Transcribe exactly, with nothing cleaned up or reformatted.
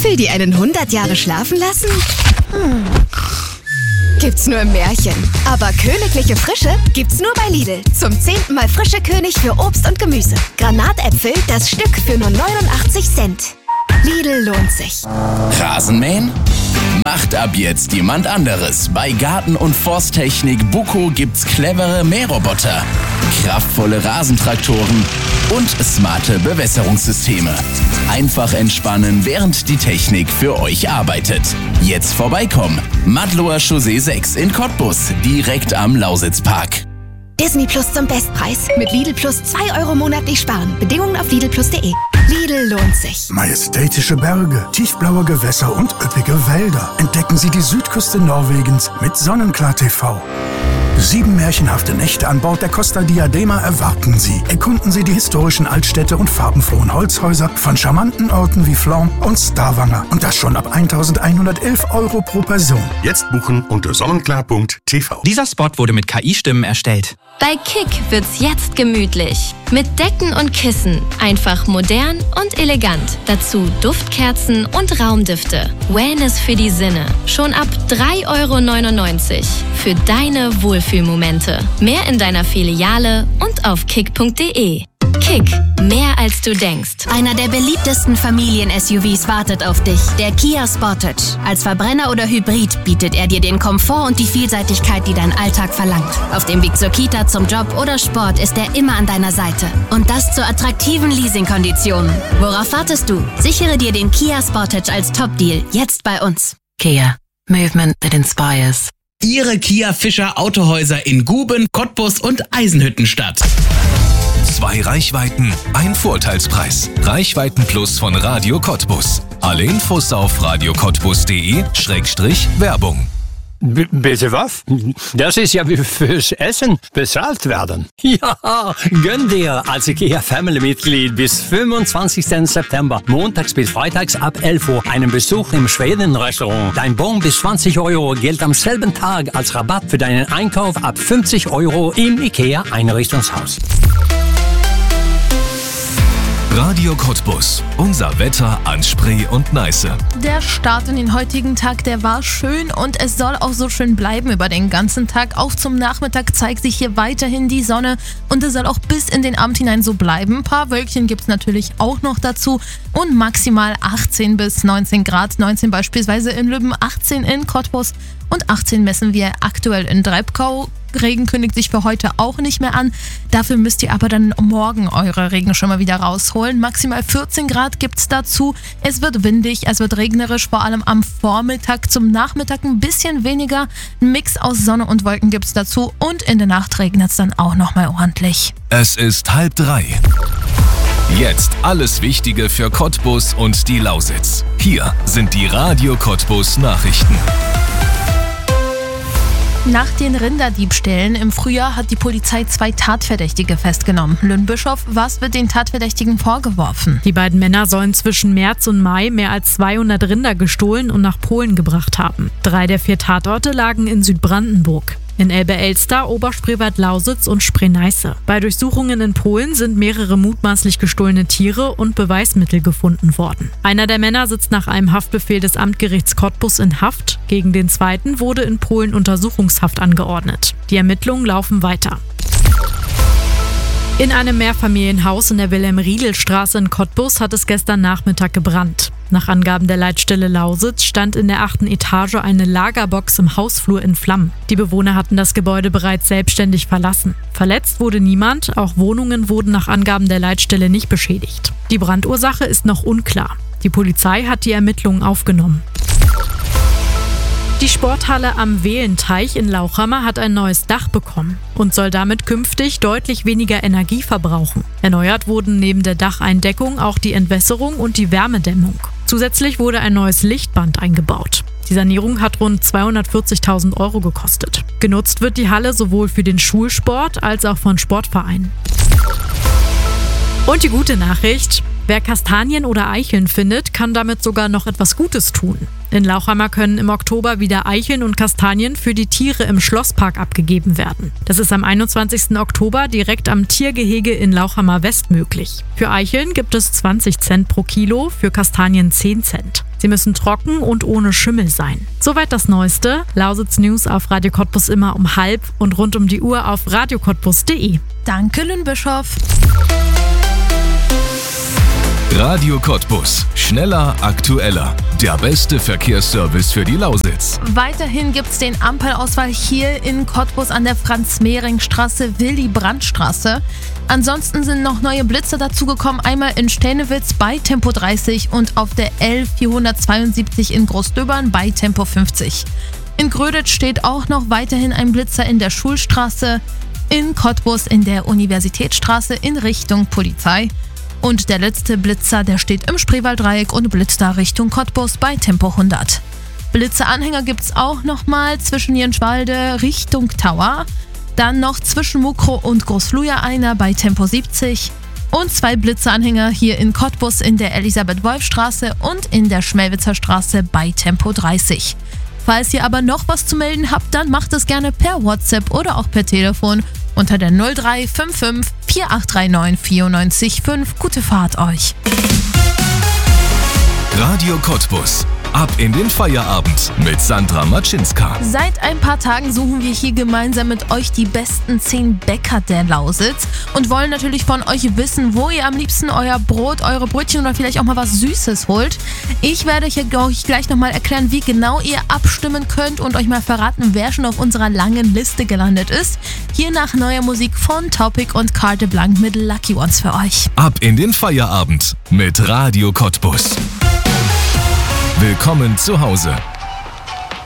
Will die einen hundert Jahre schlafen lassen? Hm. Gibt's nur im Märchen. Aber königliche Frische gibt's nur bei Lidl. Zum zehnten Mal frische König für Obst und Gemüse. Granatäpfel, das Stück für nur neunundachtzig Cent. Lidl lohnt sich. Rasenmähen? Macht ab jetzt jemand anderes. Bei Garten- und Forsttechnik Buco gibt's clevere Mähroboter, kraftvolle Rasentraktoren und smarte Bewässerungssysteme. Einfach entspannen, während die Technik für euch arbeitet. Jetzt vorbeikommen. Madloer Chaussee sechs in Cottbus, direkt am Lausitzpark. Disney Plus zum Bestpreis. Mit Lidl Plus zwei Euro monatlich sparen. Bedingungen auf lidl plus punkt de. Lidl lohnt sich. Majestätische Berge, tiefblaue Gewässer und üppige Wälder. Entdecken Sie die Südküste Norwegens mit Sonnenklar T V. Sieben märchenhafte Nächte an Bord der Costa Diadema erwarten Sie. Erkunden Sie die historischen Altstädte und farbenfrohen Holzhäuser von charmanten Orten wie Flom und Stavanger. Und das schon ab eintausendeinhundertelf Euro pro Person. Jetzt buchen unter sonnenklar punkt t v. Dieser Spot wurde mit K I-Stimmen erstellt. Bei Kick wird's jetzt gemütlich. Mit Decken und Kissen. Einfach modern und elegant. Dazu Duftkerzen und Raumdüfte. Wellness für die Sinne. Schon ab drei Euro neunundneunzig. Für deine Wohlfühlmomente. Mehr in deiner Filiale und auf kick punkt de. Kick, mehr als du denkst. Einer der beliebtesten Familien-S U Vs wartet auf dich. Der Kia Sportage. Als Verbrenner oder Hybrid bietet er dir den Komfort und die Vielseitigkeit, die dein Alltag verlangt. Auf dem Weg zur Kita, zum Job oder Sport ist er immer an deiner Seite. Und das zu attraktiven Leasingkonditionen. Worauf wartest du? Sichere dir den Kia Sportage als Top-Deal jetzt bei uns. Kia. Movement that inspires. Ihre Kia Fischer Autohäuser in Guben, Cottbus und Eisenhüttenstadt. Zwei Reichweiten, ein Vorteilspreis. Reichweiten Plus von Radio Cottbus. Alle Infos auf radio cottbus punkt de Schrägstrich Werbung. B- bitte was? Das ist ja wie fürs Essen bezahlt werden. Ja, gönn dir als IKEA Family-Mitglied bis fünfundzwanzigsten September, montags bis freitags ab elf Uhr, einen Besuch im Schweden-Restaurant. Dein Bon bis zwanzig Euro gilt am selben Tag als Rabatt für deinen Einkauf ab fünfzig Euro im IKEA Einrichtungshaus. Radio Cottbus. Unser Wetter an Spree und Neiße. Der Start in den heutigen Tag, der war schön und es soll auch so schön bleiben über den ganzen Tag. Auch zum Nachmittag zeigt sich hier weiterhin die Sonne und es soll auch bis in den Abend hinein so bleiben. Ein paar Wölkchen gibt es natürlich auch noch dazu und maximal achtzehn bis neunzehn Grad. neunzehn beispielsweise in Lübben, achtzehn in Cottbus und achtzehn messen wir aktuell in Dreibkau. Regen kündigt sich für heute auch nicht mehr an. Dafür müsst ihr aber dann morgen eure Regenschirme wieder rausholen. Maximal vierzehn Grad gibt es dazu. Es wird windig, es wird regnerisch, vor allem am Vormittag. Zum Nachmittag ein bisschen weniger. Ein Mix aus Sonne und Wolken gibt es dazu. Und in der Nacht regnet es dann auch nochmal ordentlich. Es ist halb drei. Jetzt alles Wichtige für Cottbus und die Lausitz. Hier sind die Radio Cottbus Nachrichten. Nach den Rinderdiebstählen im Frühjahr hat die Polizei zwei Tatverdächtige festgenommen. Lynn Bischof, was wird den Tatverdächtigen vorgeworfen? Die beiden Männer sollen zwischen März und Mai mehr als zweihundert Rinder gestohlen und nach Polen gebracht haben. Drei der vier Tatorte lagen in Südbrandenburg. In Elbe-Elster, Oberspreewald-Lausitz und Spree-Neiße. Bei Durchsuchungen in Polen sind mehrere mutmaßlich gestohlene Tiere und Beweismittel gefunden worden. Einer der Männer sitzt nach einem Haftbefehl des Amtsgerichts Cottbus in Haft. Gegen den zweiten wurde in Polen Untersuchungshaft angeordnet. Die Ermittlungen laufen weiter. In einem Mehrfamilienhaus in der Wilhelm-Riedel-Straße in Cottbus hat es gestern Nachmittag gebrannt. Nach Angaben der Leitstelle Lausitz stand in der achten Etage eine Lagerbox im Hausflur in Flammen. Die Bewohner hatten das Gebäude bereits selbstständig verlassen. Verletzt wurde niemand, auch Wohnungen wurden nach Angaben der Leitstelle nicht beschädigt. Die Brandursache ist noch unklar. Die Polizei hat die Ermittlungen aufgenommen. Die Sporthalle am Wehlenteich in Lauchhammer hat ein neues Dach bekommen und soll damit künftig deutlich weniger Energie verbrauchen. Erneuert wurden neben der Dacheindeckung auch die Entwässerung und die Wärmedämmung. Zusätzlich wurde ein neues Lichtband eingebaut. Die Sanierung hat rund zweihundertvierzigtausend Euro gekostet. Genutzt wird die Halle sowohl für den Schulsport als auch von Sportvereinen. Und die gute Nachricht: Wer Kastanien oder Eicheln findet, kann damit sogar noch etwas Gutes tun. In Lauchhammer können im Oktober wieder Eicheln und Kastanien für die Tiere im Schlosspark abgegeben werden. Das ist am einundzwanzigsten Oktober direkt am Tiergehege in Lauchhammer West möglich. Für Eicheln gibt es zwanzig Cent pro Kilo, für Kastanien zehn Cent. Sie müssen trocken und ohne Schimmel sein. Soweit das Neueste. Lausitz News auf Radio Cottbus immer um halb und rund um die Uhr auf radio cottbus punkt de. Danke, Lynn Bischof. Radio Cottbus. Schneller, aktueller. Der beste Verkehrsservice für die Lausitz. Weiterhin gibt es den Ampelausfall hier in Cottbus an der Franz-Mehring-Straße, Willy-Brandt-Straße. Ansonsten sind noch neue Blitzer dazugekommen, einmal in Stänewitz bei Tempo dreißig und auf der L vierhundertzweiundsiebzig in Großdöbern bei Tempo fünfzig. In Gröditz steht auch noch weiterhin ein Blitzer in der Schulstraße, in Cottbus in der Universitätsstraße in Richtung Polizei. Und der letzte Blitzer, der steht im Spreewalddreieck und blitzt da Richtung Cottbus bei Tempo hundert. Blitzeranhänger gibt es auch nochmal zwischen Jenschwalde Richtung Tower. Dann noch zwischen Mukro und Großfluja einer bei Tempo siebzig. Und zwei Blitzeranhänger hier in Cottbus in der Elisabeth-Wolf-Straße und in der Schmelwitzer Straße bei Tempo dreißig. Falls ihr aber noch was zu melden habt, dann macht es gerne per WhatsApp oder auch per Telefon unter der null drei fünf fünf vier acht drei neun vier neun fünf. Gute Fahrt euch. Radio Cottbus. Ab in den Feierabend mit Sandra Matschinska. Seit ein paar Tagen suchen wir hier gemeinsam mit euch die besten zehn Bäcker der Lausitz und wollen natürlich von euch wissen, wo ihr am liebsten euer Brot, eure Brötchen oder vielleicht auch mal was Süßes holt. Ich werde euch gleich nochmal erklären, wie genau ihr abstimmen könnt und euch mal verraten, wer schon auf unserer langen Liste gelandet ist. Hier nach neuer Musik von Topic und Carte Blanc mit Lucky Ones für euch. Ab in den Feierabend mit Radio Cottbus. Willkommen zu Hause.